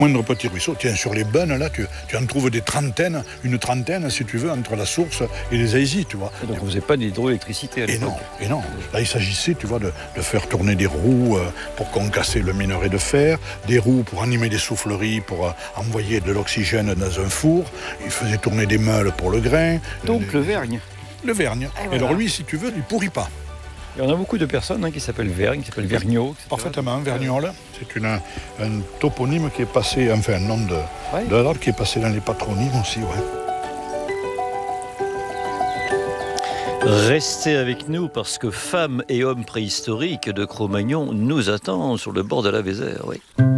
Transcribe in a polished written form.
Moindre petit ruisseau, tiens, sur les bennes, là, tu en trouves une trentaine, si tu veux, entre la source et les aisies, tu vois. Et donc, vous n'avez pas d'hydroélectricité à l'époque. Et non. Là, il s'agissait, tu vois, de faire tourner des roues pour concasser le minerai de fer, des roues pour animer des souffleries, pour envoyer de l'oxygène dans un four. Il faisait tourner des meules pour le grain. Donc, le vergne. Le vergne. Et alors, lui, si tu veux, il pourrit pas. Il y en a beaucoup de personnes qui s'appellent Vergne, qui s'appellent Vergniaud. Etc. Parfaitement, Vergnol. C'est un toponyme qui est passé, enfin un nom de l'arbre qui est passé dans les patronymes aussi, Restez avec nous parce que Femmes et hommes préhistoriques de Cro-Magnon nous attend sur le bord de la Vézère, oui.